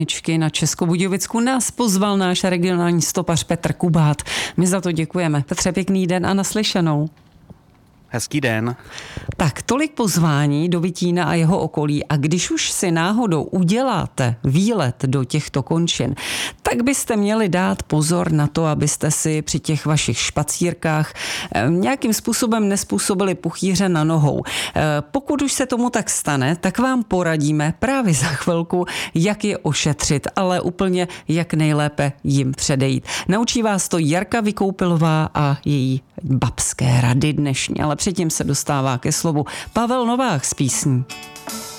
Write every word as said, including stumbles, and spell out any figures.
Na Českobudějovicku nás pozval náš regionální stopař Petr Kubát. My za to děkujeme. Petře, pěkný den a naslyšenou. Hezký den. Tak, tolik pozvání do Vytína a jeho okolí a když už si náhodou uděláte výlet do těchto končin, tak byste měli dát pozor na to, abyste si při těch vašich špacírkách nějakým způsobem nespůsobili puchýře na nohou. Pokud už se tomu tak stane, tak vám poradíme právě za chvilku, jak je ošetřit, ale úplně jak nejlépe jim předejít. Naučí vás to Jarka Vykoupilová a její babské rady dnešní, ale předtím se dostává ke slovu Pavel Novák s písní.